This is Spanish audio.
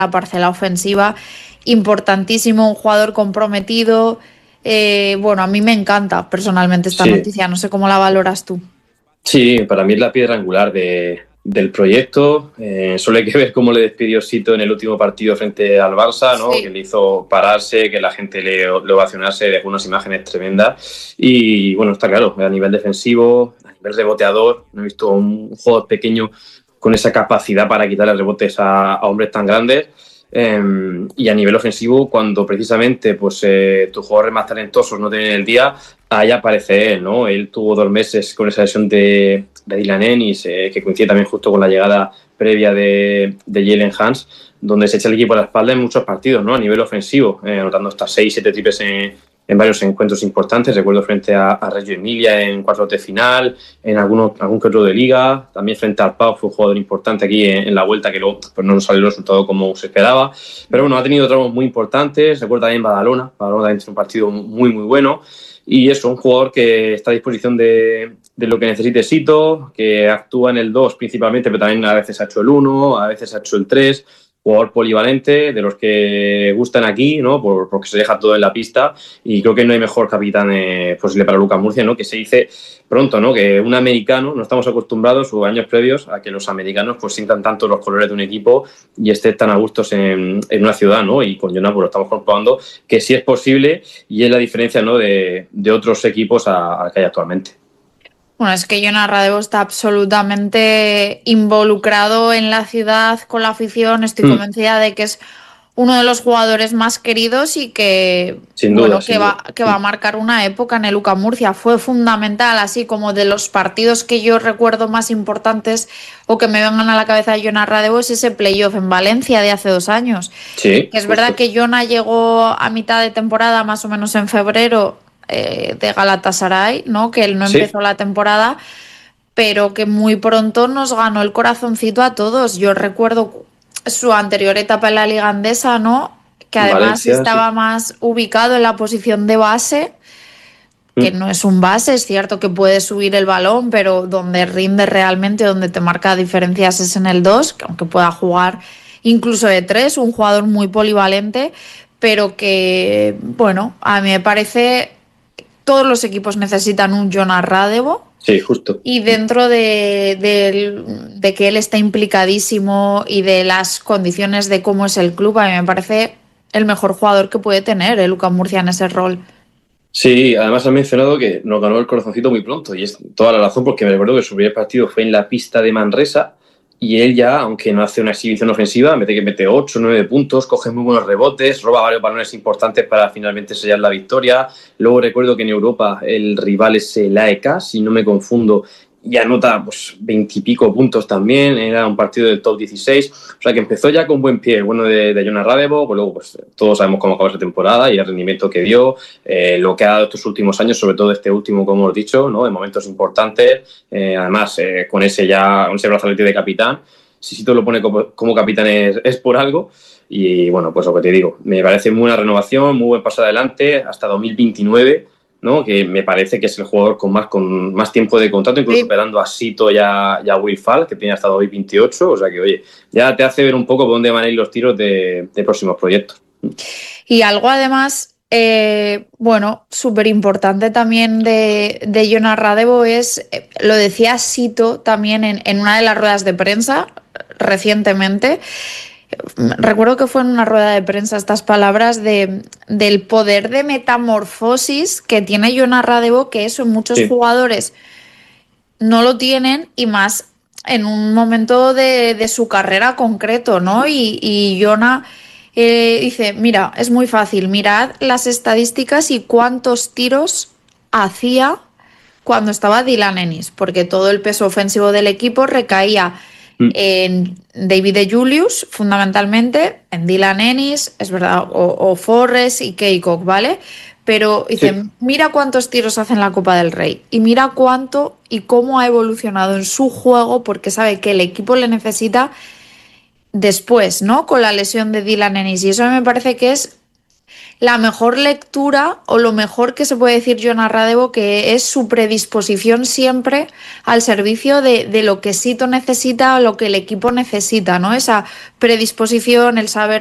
la parcela ofensiva, importantísimo, un jugador comprometido. Bueno, a mí me encanta personalmente esta Sí, noticia, no sé cómo la valoras tú. sí, para mí es la piedra angular del proyecto. Solo hay que ver cómo le despidió Sito en el último partido frente al Barça, ¿no? Que Sí. le hizo pararse, que la gente le ovacionase, dejó unas imágenes tremendas. Y bueno, está claro, a nivel defensivo, a nivel reboteador, no he visto un jugador pequeño con esa capacidad para quitarle rebotes a hombres tan grandes. Y a nivel ofensivo, cuando precisamente pues, tus jugadores más talentosos no tienen el día, ahí aparece él, ¿no? Él tuvo 2 meses con esa lesión de Dylan Ennis, que coincide también justo con la llegada previa de Jalen Hans, donde se echa el equipo a la espalda en muchos partidos, ¿no? A nivel ofensivo, anotando hasta 6-7 triples en varios encuentros importantes. Recuerdo frente a Reggio Emilia en cuartos de final, en algún que otro de liga. También frente al Pau fue un jugador importante aquí en la vuelta, que luego pues, no nos salió el resultado como se esperaba. Pero bueno, ha tenido tramos muy importantes. Recuerdo también Badalona. Badalona también tiene un partido muy, muy bueno. Y eso, un jugador que está a disposición de lo que necesite Sito, que actúa en el 2 principalmente, pero también a veces ha hecho el 1, a veces ha hecho el 3. Jugador polivalente, de los que gustan aquí, ¿no? Porque se deja todo en la pista, y creo que no hay mejor capitán posible para Lucas Murcia, ¿no? Que se dice pronto, ¿no? Que un americano, no estamos acostumbrados o años previos a que los americanos pues sientan tanto los colores de un equipo y estén tan a gustos en una ciudad, ¿no? Y con Jonas pues lo estamos comprobando que sí es posible, y es la diferencia, ¿no? de otros equipos a que hay actualmente. Bueno, es que Jonas Radebo está absolutamente involucrado en la ciudad, con la afición. Estoy convencida de que es uno de los jugadores más queridos y que, Sin duda, bueno, sin duda. que va a marcar una época en el UCAM Murcia. Fue fundamental, así como de los partidos que yo recuerdo más importantes o que me vengan a la cabeza de Jonas Radebo es ese playoff en Valencia de hace 2 años. Sí, Que es verdad justo. que Jonas llegó a mitad de temporada, más o menos en febrero, de Galatasaray, ¿no? Que él no Sí, empezó la temporada, pero que muy pronto nos ganó el corazoncito a todos. Yo recuerdo su anterior etapa en la Liga Andesa, ¿no? Que además Valencia, sí. estaba más ubicado en la posición de base, que Mm. no es un base, es cierto que puede subir el balón, pero donde rinde realmente, donde te marca diferencias es en el 2, que aunque pueda jugar incluso de 3, un jugador muy polivalente, pero que, bueno, a mí me parece todos los equipos necesitan un Jonas Radebo. Sí, justo. Y dentro de que él está implicadísimo y de las condiciones de cómo es el club, a mí me parece el mejor jugador que puede tener el UCAM Murcia en ese rol. Sí, además has mencionado que nos ganó el corazoncito muy pronto, y es toda la razón, porque me recuerdo que su primer partido fue en la pista de Manresa, y él ya, aunque no hace una exhibición ofensiva, mete 8 o 9 puntos, coge muy buenos rebotes, roba varios balones importantes para finalmente sellar la victoria. Luego recuerdo que en Europa el rival es el AEK, si no me confundo, y anota pues 20 y pico puntos también. Era un partido del top 16, o sea que empezó ya con buen pie, bueno de Jonas Radebo. Pues luego pues todos sabemos cómo acabó esa temporada y el rendimiento que dio, lo que ha dado estos últimos años, sobre todo este último, como hemos dicho, ¿no? En momentos importantes. Además, con ese brazalete de capitán, si Sito lo pone como capitán es por algo. Y bueno, pues lo que te digo, me parece muy buena renovación, muy buen paso adelante hasta 2029, ¿no? Que me parece que es el jugador con más tiempo de contrato, incluso Sí. superando a Sito y a Will Fall, que tiene hasta 2028. O sea que, oye, ya te hace ver un poco por dónde van a ir los tiros de próximos proyectos. Y algo además, bueno, súper importante también de Jonas Radebo es, lo decía Sito también en una de las ruedas de prensa recientemente. Recuerdo que fue en una rueda de prensa estas palabras del poder de metamorfosis que tiene Jonas Radebo, que eso muchos Sí. jugadores no lo tienen y más en un momento de su carrera concreto, ¿no? Y Jonas dice, mira, es muy fácil, mirad las estadísticas y cuántos tiros hacía cuando estaba Dylan Ennis, porque todo el peso ofensivo del equipo recaía Mm. en David de Julius, fundamentalmente, en Dylan Ennis, es verdad, o Forrest y Keikok, ¿vale? Pero Sí. dicen, mira cuántos tiros hace en la Copa del Rey y mira cuánto y cómo ha evolucionado en su juego porque sabe que el equipo le necesita después, ¿no? Con la lesión de Dylan Ennis. Y eso me parece que es la mejor lectura o lo mejor que se puede decir Jonas Radevo, que es su predisposición siempre al servicio de lo que Sito necesita o lo que el equipo necesita, ¿no? Esa predisposición, el saber